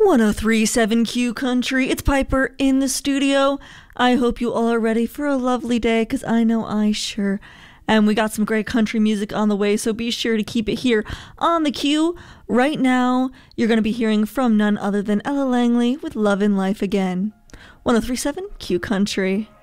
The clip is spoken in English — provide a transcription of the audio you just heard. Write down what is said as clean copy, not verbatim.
1037 Q Country, it's Piper in the studio. I hope you all are ready for a lovely day, because I know I sure am. We got some great country music on the way, so be sure to keep it here on the Q. Right now, you're going to be hearing from none other than Ella Langley with Love in Life Again. 1037 Q Country.